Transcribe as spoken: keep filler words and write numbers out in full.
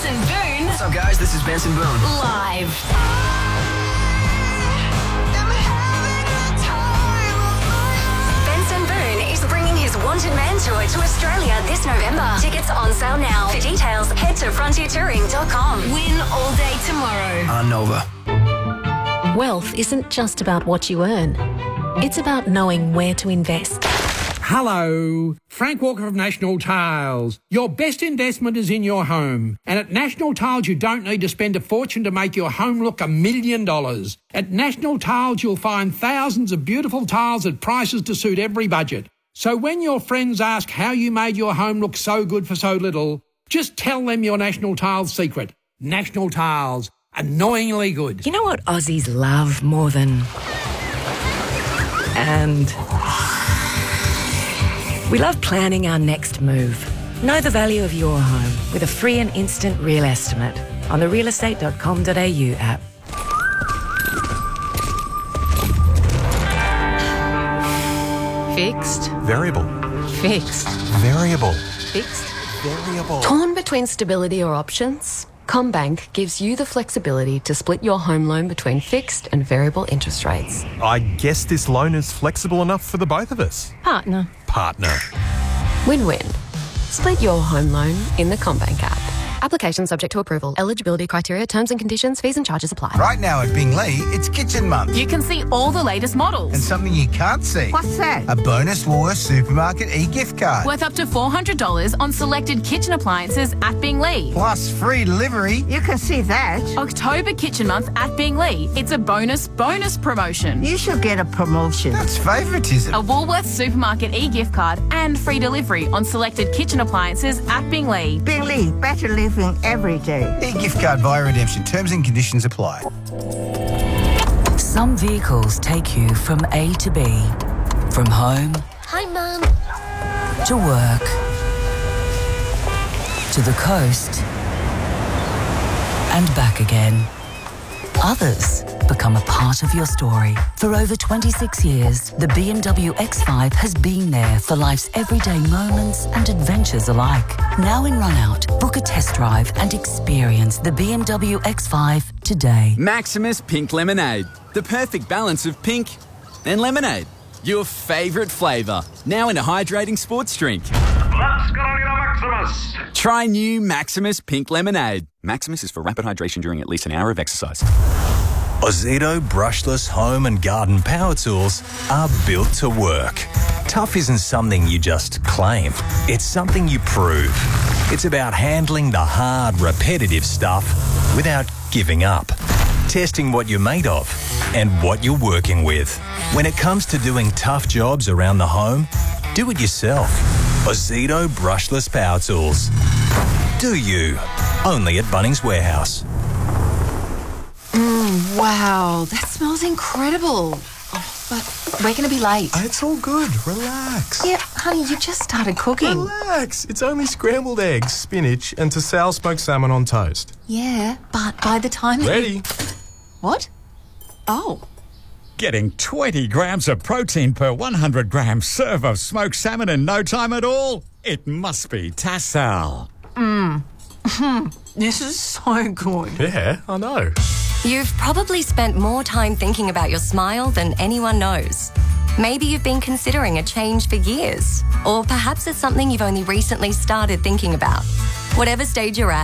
Benson Boone. What's up, guys? This is Benson Boone. Live. Benson Boone is bringing his Wanted Man tour to Australia this November. Tickets on sale now. For details, head to frontier touring dot com. Win all day tomorrow. On Nova. Wealth isn't just about what you earn. It's about knowing where to invest. Hello, Frank Walker of National Tiles. Your best investment is in your home. And at National Tiles, you don't need to spend a fortune to make your home look a million dollars. At National Tiles, you'll find thousands of beautiful tiles at prices to suit every budget. So when your friends ask how you made your home look so good for so little, just tell them your National Tiles secret. National Tiles. Annoyingly good. You know what Aussies love more than... And... We love planning our next move. Know the value of your home with a free and instant real estimate on the real estate dot com dot a u app. Fixed. Variable. Fixed. Variable. Fixed. Variable. Torn between stability or options? CommBank gives you the flexibility to split your home loan between fixed and variable interest rates. I guess this loan is flexible enough for the both of us. Partner. Partner. Win-win. Split your home loan in the CommBank app. Application subject to approval. Eligibility criteria, terms and conditions, fees and charges apply. Right now at Bingley, it's Kitchen Month. You can see all the latest models. And something you can't see. What's that? A bonus Woolworths Supermarket e-gift card. Worth up to four hundred dollars on selected kitchen appliances at Bingley. Plus free delivery. You can see that. October Kitchen Month at Bingley. It's a bonus, bonus promotion. You should get a promotion. That's favouritism. A Woolworths Supermarket e-gift card and free delivery on selected kitchen appliances at Bingley. Bingley, better living every day. E-gift card via redemption. Terms and conditions apply. Some vehicles take you from A to B. From home... Hi, Mum. ...to work... ...to the coast... ...and back again. Others become a part of your story. For over twenty-six years, the B M W X five has been there for life's everyday moments and adventures alike. Now in run-out, book a test drive and experience the B M W X five today. Maximus Pink Lemonade. The perfect balance of pink and lemonade. Your favourite flavour. Now in a hydrating sports drink. Let's go get a Maximus. Try new Maximus Pink Lemonade. Maximus is for rapid hydration during at least an hour of exercise. Ozito brushless home and garden power tools are built to work. Tough isn't something you just claim. It's something you prove. It's about handling the hard, repetitive stuff without giving up. Testing what you're made of and what you're working with. When it comes to doing tough jobs around the home, do it yourself. Ozito brushless power tools. Do you? Only at Bunnings Warehouse. Mm, wow, that smells incredible. Oh, but we're going to be late. It's all good. Relax. Yeah, honey, you just started cooking. Relax. It's only scrambled eggs, spinach, and to sal smoked salmon on toast. Yeah, but by the time... Ready. What? Oh. Getting twenty grams of protein per one hundred gram serve of smoked salmon in no time at all? It must be Tassal. Mmm. This is so good. Yeah, I know. You've probably spent more time thinking about your smile than anyone knows. Maybe you've been considering a change for years, or perhaps it's something you've only recently started thinking about. Whatever stage you're at,